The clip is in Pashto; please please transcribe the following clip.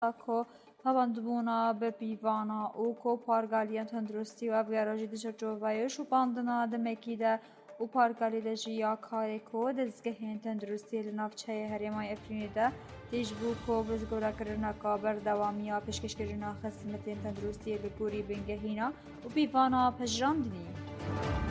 کو هەوەندبوونا بە پیڤانە و کۆپارگالیان تەندروستی و ئەڤگەڕۆژی دژەرچۆڤایش و باندنا دەمێکیدا و پارگالیدەژی یا کارێکۆ دەستگەهێن تەندروستی لە ناوچەیە هەرێمای ئەفرینێدا تێژبوو کۆ بزگۆرەکردنەکە بەردەوامیە پێشکەشکردنا خزمەتên تەندروستیê li gorî bingehîna û pîvana pejirandinê.